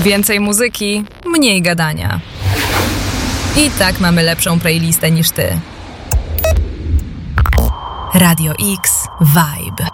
Więcej muzyki, mniej gadania. I tak mamy lepszą playlistę niż ty. Radio X Vibe.